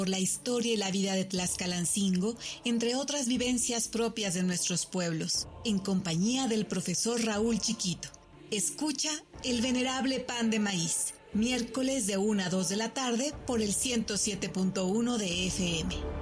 por la historia y la vida de Tlaxcalancingo, entre otras vivencias propias de nuestros pueblos, en compañía del profesor Raúl Chiquito. Escucha El Venerable Pan de Maíz, miércoles de 1 a 2 de la tarde por el 107.1 de FM.